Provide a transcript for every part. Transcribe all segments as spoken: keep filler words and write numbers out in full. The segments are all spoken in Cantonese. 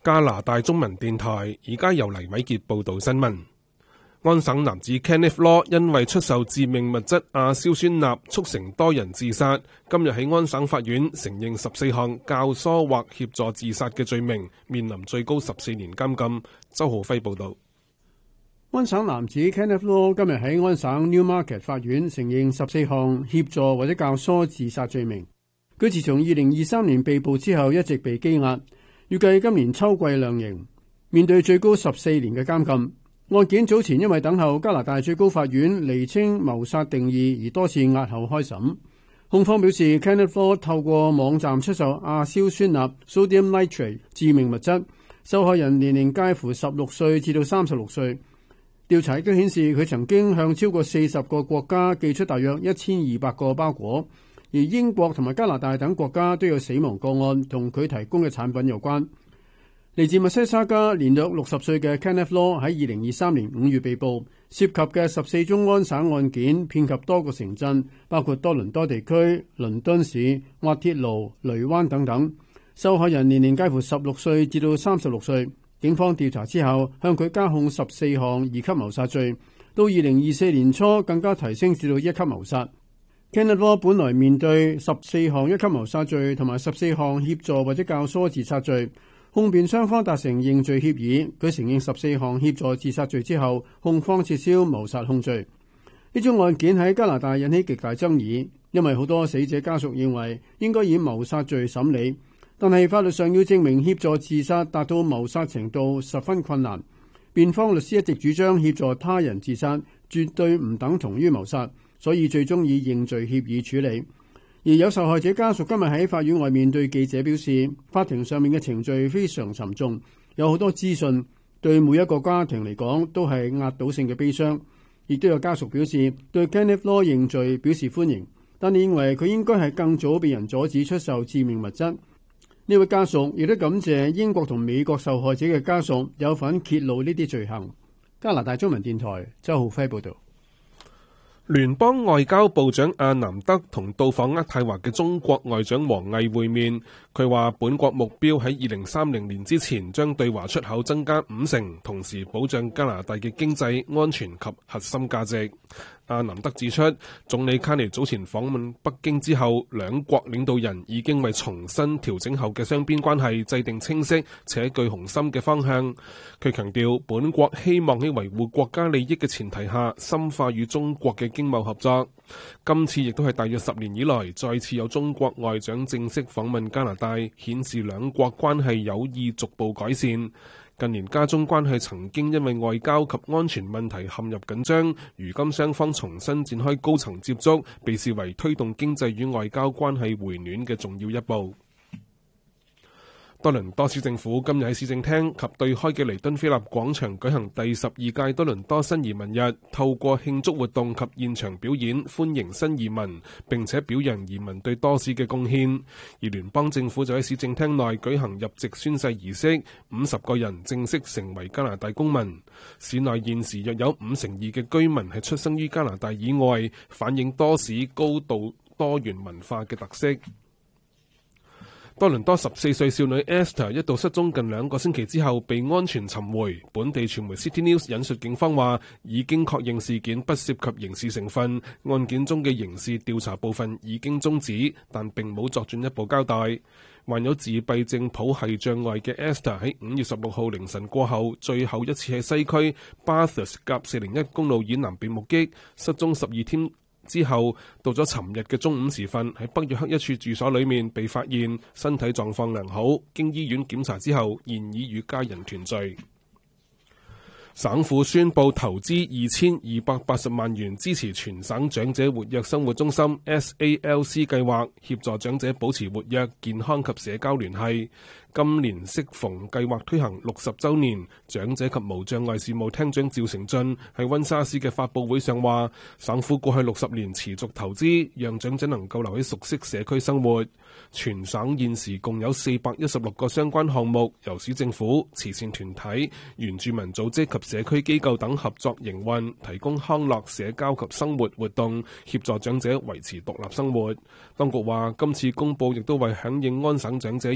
加拿大中文電台而家由黎偉傑報道新聞。安省男子 Kenneth Law 因為出售致命物質亞硝酸鈉促成多人自殺，今日喺安省法院承認十四項教唆或協助自殺嘅罪名，面臨最高十四年監禁。周浩輝報道。 安省男子 Kenneth Law 今日喺安省 Newmarket 法院承認十四項協助或者教唆自殺罪名。佢自從二零二三年被捕之後一直被羈押，預計今年秋季量刑，面對最高十四年嘅監禁。案件早前因為等候加拿大最高法院釐清謀殺定義而多次押後開審。控方表示 Kenneth Law 透過網站出售亞硝酸鈉 Sodium Nitrate 致命物質，受害人年齡介乎十六歲至到三十六歲。調查亦都顯示佢曾經向超過四十個國家寄出大約一千二百個包裹，而英國同埋加拿大等國家都有死亡個案同佢提供嘅產品有關。嚟自密西沙加年約六十歲嘅 Kenneth Law 喺二零二三年五月被捕，涉及嘅十四宗安省案件遍及多個城鎮，包括多倫多地區、倫敦市、滑鐵盧、雷灣等等。受害人年齡介乎十六歲至到三十六歲。警方調查之後，向佢加控十四項二級謀殺罪，到二零二四年初更加提升至到一級謀殺。Kenneth Law 本來面對十四項一級謀殺罪同埋十四項協助或者教唆自殺罪，控辯雙方達成認罪協議。佢承認十四項協助自殺罪之後，控方撤銷謀殺控罪。呢宗案件喺加拿大引起極大爭議，因為好多死者家屬認為應該以謀殺罪審理。但係法律上要證明協助自殺達到謀殺程度十分困難。辯方律師一直主張協助他人自殺絕對唔等同於謀殺，所以最終以認罪協議處理。而有受害者家屬今日喺法院外面對記者表示，法庭上面嘅程序非常沉重，有好多資訊，對每一個家庭嚟講都係壓倒性嘅悲傷。亦都有家屬表示對 Kenneth Law 認罪表示歡迎，但認為佢應該係更早被人阻止出售致命物質。呢位家屬亦都感謝英國同美國受害者嘅家屬有份揭露呢啲罪行。加拿大中文電台周浩輝報道。 聯邦外交部長阿南德同到訪渥太華嘅中國外長王毅會面，佢話本國目標喺二零三零年之前將對華出口增加五成，同時保障加拿大嘅經濟安全及核心價值。阿南德指出，總理卡尼早前訪問北京之後，兩國領導人已經為重新調整後嘅雙邊關係制定清晰且具雄心嘅方向。佢強調，本國希望喺維護國家利益嘅前提下，深化與中國嘅經貿合作。今次亦都係大約十年以來再次有中國外長正式訪問加拿大，顯示兩國關係有意逐步改善。近年加中關係曾經因為外交及安全問題陷入緊張，如今雙方重新展開高層接觸，被視為推動經濟與外交關係回暖嘅重要一步。多倫多市政府今日喺市政廳及對開嘅彌敦菲立廣場舉行第十二屆多倫多新移民日，透過慶祝活動及現場表演歡迎新移民，並且表揚移民對多市嘅貢獻。而聯邦政府就喺市政廳內舉行入籍宣誓儀式，五十個人正式成為加拿大公民。市內現時約有五成二嘅居民係出生於加拿大以外，反映多市高度多元文化嘅特色。多倫多十四歲少女 Esther 一度失蹤近兩個星期之後被安全尋回。本地傳媒 City News 引述警方話，已經確認事件不涉及刑事成分，案件中嘅刑事調查部分已經終止，但並冇作進一步交代。患有自閉症譜系障礙嘅 Esther 喺五月十六號凌晨過後，最後一次喺西區 Bathurst 甲四零一公路以南被目擊，失蹤十二天之後，到咗尋日嘅中午時分，喺北約克一處住所裏面被發現，身體狀況良好，經醫院檢查之後，現已與家人團聚。省府宣布投資二千二百八十萬元支持全省長者活躍生活中心 S A L C 計劃，協助長者保持活躍、健康及社交聯繫。今年適逢計劃推行六十週年，長者及無障礙事務廳長趙成俊喺溫莎市嘅發佈會上話，省府過去六十年持續投資，讓長者能夠留喺熟悉社區生活。全省現時共有四百一十六個相關項目，由市政府、慈善團體、原住民組織及社區機構等合作營運，提供康樂、社交及生活活動，協助長者維持獨立生活。當局話，今次公佈亦都為響應安省長者月，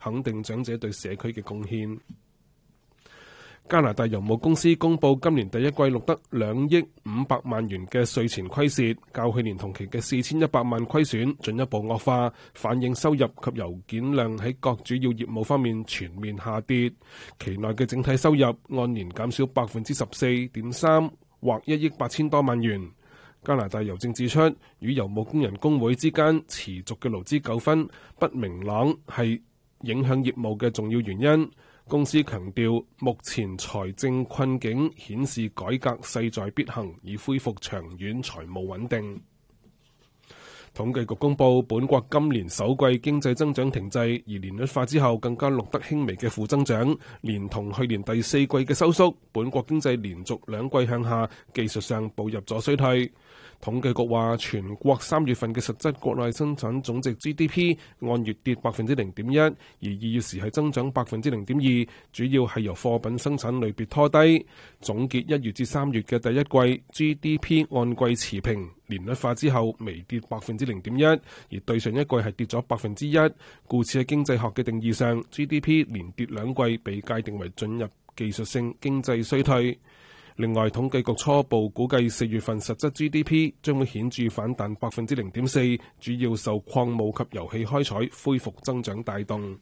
肯定長者對社區嘅貢獻。加拿大郵務公司公佈今年第一季錄得兩億五百萬元嘅稅前虧蝕，較去年同期嘅四千一百萬虧損進一步惡化，反映收入及郵件量喺各主要業務方面全面下跌。期內嘅整體收入按年減少百分之十四點三，或一億八千多萬元。加拿大郵政指出，與郵務工人工會之間持續嘅勞資糾紛不明朗係影響業務嘅重要原因。公司強調，目前財政困境顯示改革勢在必行，以恢復長遠財務穩定。統計局公佈，本國今年首季經濟增長停滯，而年率化之後更加錄得輕微嘅負增長，連同去年第四季嘅收縮，本國經濟連續兩季向下，技術上步入咗衰退。統計局話，全國三月份嘅實質國內生產總值 G D P 按月跌百分之零點一，而二月時係增長百分之零點二，主要係由貨品生產類別拖低。總結一月至三月嘅第一季 G D P 按季持平，年率化之後微跌百分之零點一，而對上一季係跌咗百分之一。故此喺經濟學嘅定義上 ，G D P 連跌兩季被界定為進入技術性經濟衰退。另外，統計局初步估計四月份實質 G D P 將會顯著反彈百分之零點四，主要受礦務及油氣開採恢復增長帶動。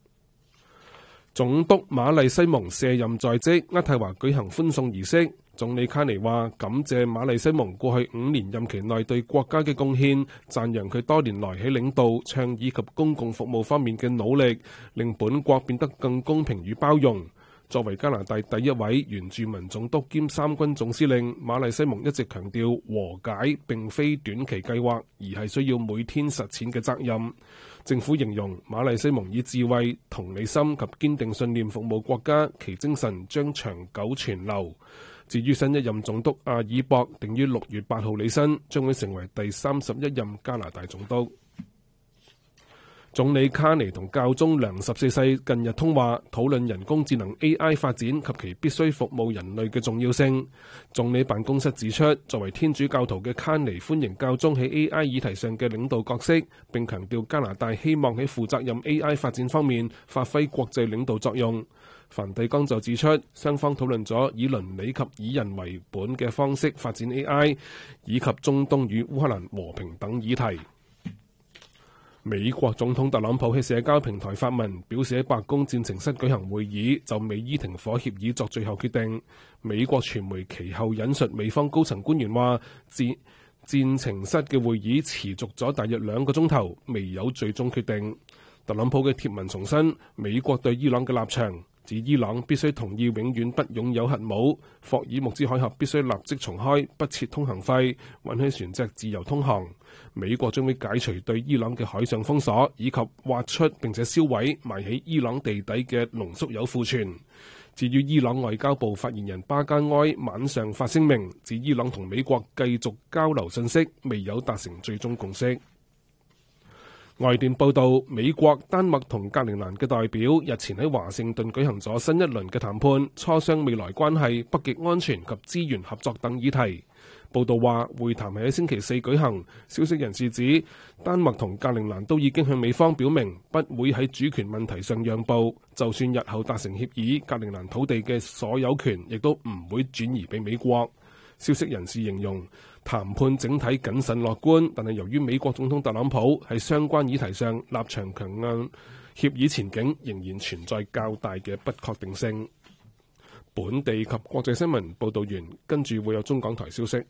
總督馬麗西蒙卸任在即，渥太華舉行歡送儀式。總理卡尼話感謝馬麗西蒙過去五年任期內對國家嘅貢獻，讚揚佢多年來喺領導、倡議及公共服務方面嘅努力，令本國變得更公平與包容。作為加拿大第一位原住民總督兼三軍總司令，馬麗西蒙一直強調和解並非短期計劃，而係需要每天實踐嘅責任。政府形容馬麗西蒙以智慧、同理心及堅定信念服務國家，其精神將長久存留。至於新一任總督阿爾博，定於六月八號履新，將會成為第三十一任加拿大總督。總理卡尼同教宗良十四世近日通話，討論人工智能 A I 發展及其必須服務人類嘅重要性。總理辦公室指出，作為天主教徒嘅卡尼歡迎教宗喺 A I 議題上嘅領導角色，並強調加拿大希望喺負責任 A I 發展方面發揮國際領導作用。梵蒂岡就指出，雙方討論咗以倫理及以人為本嘅方式發展 A I， 以及中東與烏克蘭和平等議題。美國總統特朗普喺社交平台發文，表示喺白宮戰情室舉行會議，就美伊停火協議作最後決定。美國傳媒其後引述美方高層官員話，戰戰情室嘅會議持續咗大約兩個鐘頭，未有最終決定。特朗普嘅貼文重申美國對伊朗嘅立場，指伊朗必須同意永遠不擁有核武，霍爾木茲海峽必須立即重開，不設通行費，允許船隻自由通航。美國將會解除對伊朗嘅海上封鎖，以及挖出並且銷毀埋喺伊朗地底嘅濃縮鈾庫存。至於伊朗外交部發言人巴加埃晚上發聲明，指伊朗同美國繼續交流信息，未有達成最終共識。外電報道，美國、丹麥同格陵蘭嘅代表日前喺華盛頓舉行咗新一輪嘅談判，磋商未來關係、北極安全及資源合作等議題。報道話，會談係喺星期四舉行。消息人士指，丹麥同格陵蘭都已經向美方表明不會喺主權問題上讓步，就算日後達成協議，格陵蘭土地嘅所有權亦都唔會轉移俾美國。消息人士形容談判整體謹慎樂觀，但係由於美國總統特朗普喺相關議題上立場強硬，協議前景仍然存在較大嘅不確定性。本地及國際新聞報道完，跟住會有中港台消息。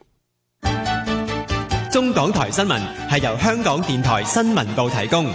中港台新聞係由香港電台新聞部提供。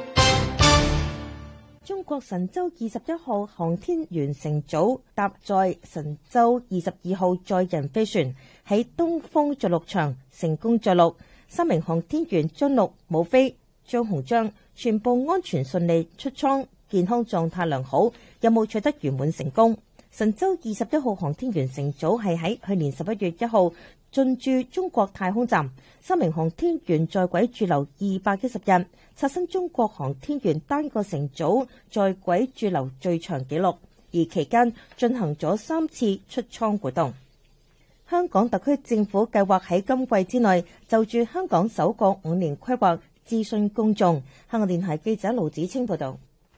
中國神舟二十一號航天員乘組搭載神舟二十二號載人飛船喺東風着陸場成功着陸，三名航天員張陸、武飛、張鴻章全部安全順利出艙，健康狀態良好，任務取得圓滿成功。神舟二十一號航天員乘組係喺去年十一月一號進駐中國太空站，三名航天員在軌駐留二百一十日，刷新中國航天員單個乘組在軌駐留最長紀錄，而期間進行咗三次出艙活動。香港特區政府計劃喺今季之內就住香港首個五年規劃諮詢公眾。香港電台記者盧子清報道。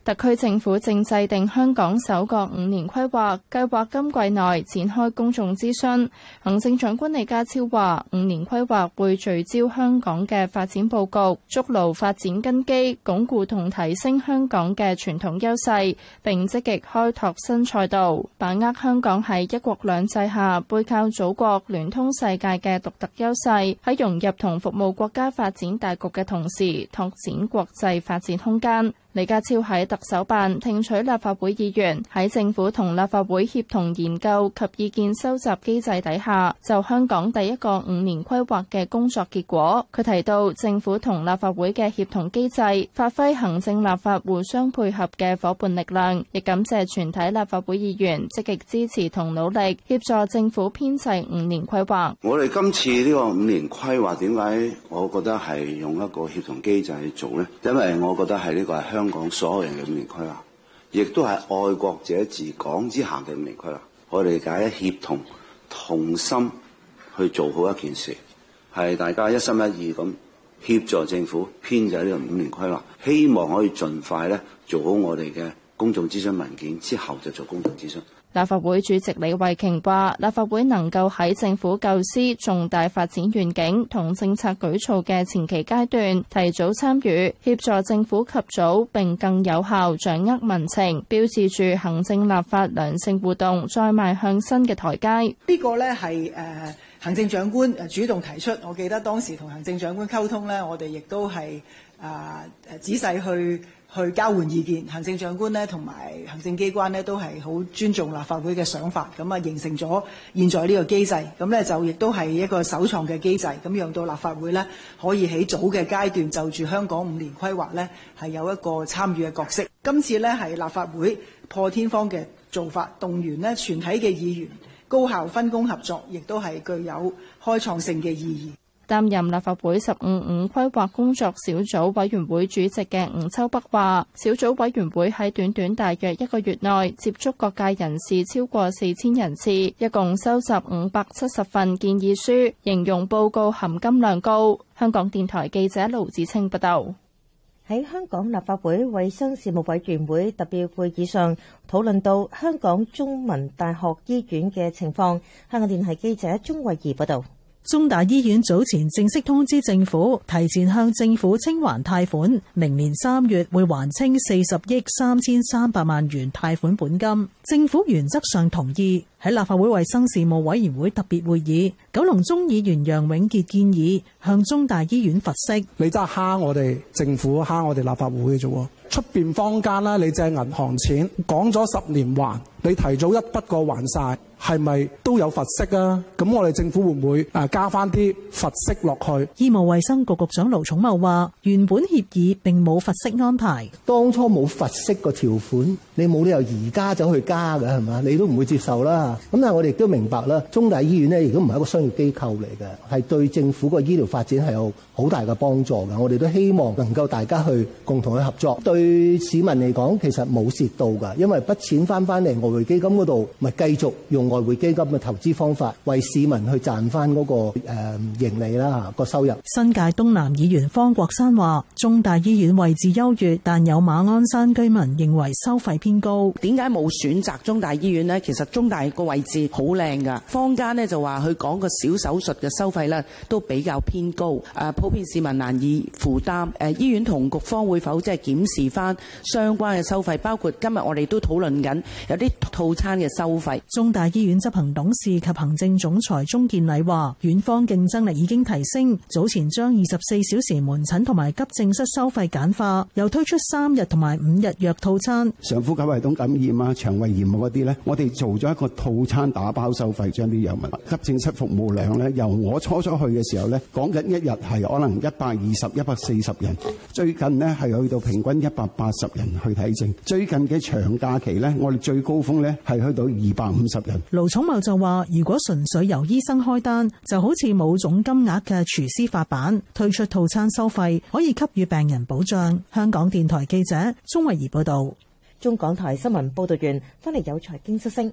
特區政府正制定香港首個五年規劃，計劃今季內展開公眾諮詢。行政長官李家超話，五年規劃會聚焦香港嘅發展佈局，築牢發展根基，鞏固同提升香港嘅傳統優勢，並積極開拓新賽道，把握香港喺一國兩制下背靠祖國、聯通世界嘅獨特優勢，喺融入同服務國家發展大局嘅同時，拓展國際發展空間。李家超喺特首辦聽取立法會議員喺政府同立法會協同研究及意見收集機制底下，就香港第一個五年規劃嘅工作結果。佢提到，政府同立法會嘅協同機制，發揮行政立法互相配合嘅伙伴力量，亦感謝全體立法會議員積極支持同努力，協助政府編制五年規劃。 我哋今次呢個五年規劃點解我覺得係用一個協同機制去做呢？因為我覺得係呢個係香港所有人嘅五年規劃，亦都係愛國者治港之下嘅五年規劃。我哋大家協同同心去做好一件事，係大家一心一意咁協助政府編製呢個五年規劃，希望可以盡快咧做好我哋嘅公眾諮詢文件，之後就做公眾諮詢。 立法會主席李慧瓊話，立法會能夠喺政府構思重大發展願景同政策舉措嘅前期階段提早參與，協助政府及早並更有效掌握民情，標誌住行政立法良性互動再邁向新嘅台階。 呢個咧係誒行政長官誒主動提出，我記得當時同行政長官溝通咧，我哋亦都係啊誒仔細去。去交換意見，行政長官呢同埋行政機關呢都係好尊重立法會嘅想法，咁啊形成咗現在呢個機制，咁呢就亦都係一個首創嘅機制，咁讓到立法會呢可以喺早嘅階段就住香港五年規劃呢係有一個參與嘅角色。今次呢係立法會破天荒嘅做法，動員呢全體嘅議員高效分工合作，亦都係具有開創性嘅意義。 擔任立法會十五五規劃工作小組委員會主席嘅吳秋北話，小組委員會喺短短大約一個月內接觸各界人士超過四千人次，一共收集五百七十份建議書，形容報告含金量高。香港電台記者盧子清報道。 喺香港立法會衛生事務委員會特別會議上，討論到香港中文大學醫院嘅情況。香港電台記者鍾慧儀報道。 中大醫院早前正式通知政府，提前向政府清還貸款，明年三月會還清四十億三千三百萬元貸款本金。政府原則上同意。喺立法會衛生事務委員會特別會議，九龍中議員楊永傑建議向中大醫院罰息。 你真係蝦我哋政府，蝦我哋立法會嘅啫。出邊坊間啦，你借銀行錢講咗十年還，你提早一筆過還晒，係咪都有罰息啊？咁我哋政府會唔會誒加翻啲罰息落去？ 醫務衛生局局長盧寵茂話：原本協議並冇罰息安排， 當初冇罰息個條款，你冇理由而家走去加㗎係嘛？你都唔會接受啦。咁但係我哋亦都明白啦，中大醫院呢，亦都唔係一個商業機構嚟嘅，係對政府個醫療發展係有好大嘅幫助嘅。我哋都希望能夠大家去共同去合作。對市民嚟講，其實冇蝕到㗎，因為筆錢翻翻嚟外匯基金嗰度，咪繼續用外匯基金嘅投資方法，為市民去賺翻嗰個誒盈利啦，個收入。 新界東南議員方國珊話：中大醫院位置優越，但有馬鞍山居民認為收費偏高。 點解冇選擇中大醫院呢？其實中大個位置好靚㗎，坊間呢就話佢講個小手術嘅收費呢都比較偏高，誒普遍市民難以負擔。誒醫院同局方會否即係檢視翻相關嘅收費，包括今日我哋都討論緊有啲套餐嘅收費。 中大醫院執行董事及行政總裁鍾建禮話：院方競爭力已經提升，早前將二十四小時門診同埋急症室收費簡化，又推出三日同埋五日藥套餐。 上呼吸系統感染啊、腸胃炎嗰啲呢，我哋做咗一個套餐打包收費，將啲藥物。急症室服務量呢，由我初初去嘅時候呢，講緊一日係可能一百二十、一百四十人，最近呢係去到平均一百八十人去睇症。最近嘅長假期呢，我哋最高峰呢係去到二百五十人。 盧寵茂就話：如果純粹由醫生開單，就好似冇總金額嘅廚師發辦，推出套餐收費可以給予病人保障。香港電台記者鍾慧儀報道。 中港台新聞報道完，翻嚟有財經消息。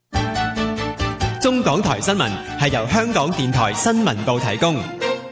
中港台新聞係由香港電台新聞部提供。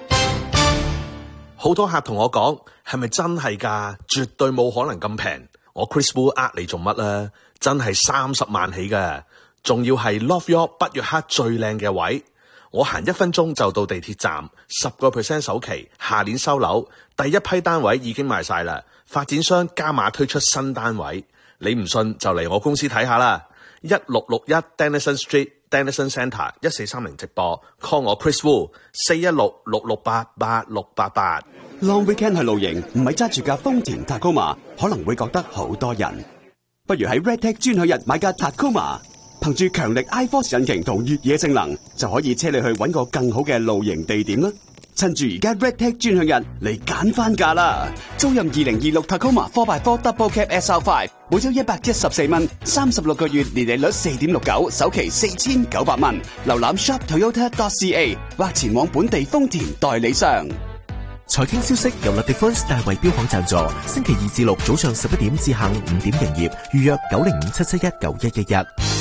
好多客同我講，係咪真係㗎？絕對冇可能咁平。 我 Chris Wu 呃你做乜啊？真係三十萬起嘅，仲要係 Love York 北約克最靚嘅位。我行一分鐘就到地鐵站，十個 percent 首期，下年收樓，第一批單位已經賣晒啦。發展商加碼推出新單位，你唔信就嚟我公司睇下啦。一六六一 Dennison Street Dennison Centre 一四三零直播 ，call 我 Chris Wu 四一六六六八八六八八。 Long weekend 去露營，唔係揸住架豐田 Tacoma， 可能會覺得好多人。不如喺 Redtech 專享日買架 Tacoma， 憑住強力 iForce 引擎同越野性能，就可以車你去揾個更好嘅露營地點啦。趁住而家 Redtech 專享日嚟揀翻價啦！租任二零二六 Tacoma 四 by 四 Double Cab S R 五， 每周一百一十四蚊，三十六個月年利率四點六九，首期四千九百蚊。瀏覽 shop toyota dot c a 或前往本地豐田代理商。 財經消息由 LaDefense 大衛標行贊助，星期二至六早上十一點至下午五點營業，預約九零五七七一九一一一。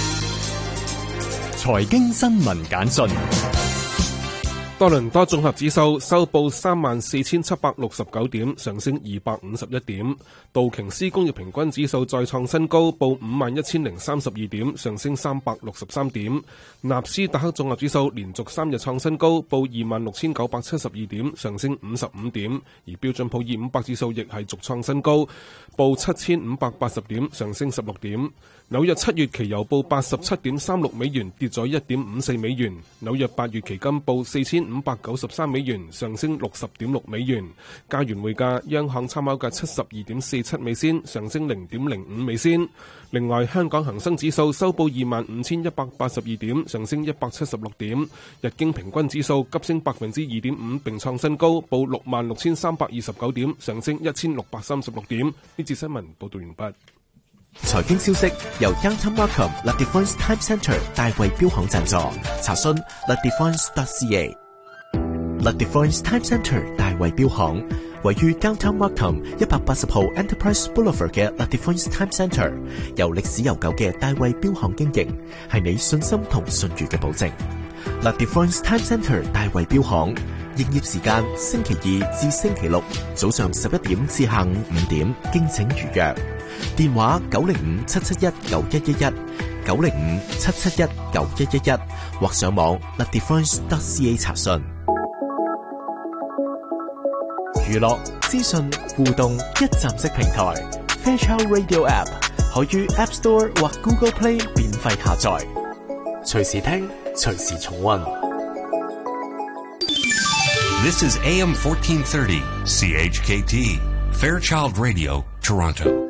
財經新聞簡訊。 多倫多綜合指數收報三萬四千七百六十九點，上升二百五十一點。道瓊斯工業平均指數再創新高，報五萬一千零三十二點，上升三百六十三點。納斯達克綜合指數連續三日創新高，報二萬六千九百七十二點，上升五十五點。而標準普爾五百指數亦係續創新高，報七千五百八十點，上升十六點。紐約七月期油報八十七點三六美元，跌咗一點五四美元。紐約八月期金報四千五百九十三美元，上升六十點六美元。加元匯價，央行參考價七十二點四七美仙，上升零點零五美仙。另外，香港恒生指數收報二萬五千一百八十二點，上升一百七十六點。日經平均指數急升百分之二點五，並創新高，報六萬六千三百二十九點，上升一千六百三十六點。呢節新聞報道完畢。 財經消息由 Downtown Markham LaDefense Time Centre 大衛標行贊助，查詢 ladefense dot c a。LaDefense Time Centre 大衛標行位於 Downtown Markham 一百八十號 Enterprise Boulevard 嘅 LaDefense Time Centre， 由歷史悠久嘅大衛標行經營，係你信心同信譽嘅保證。LaDefense Time Centre 大衛標行營業時間星期二至星期六早上十一點至下午五點，敬請預約。電話九零五七七一九一一一，九零五七七一九一一一，或上網 ladefense dot c a 查詢。娛樂、資訊、互動一站式平台 Fairchild Radio App 可於 App Store 或 Google Play 免費下載，隨時聽，隨時重溫。 This is A M fourteen thirty C H K T Fairchild Radio Toronto.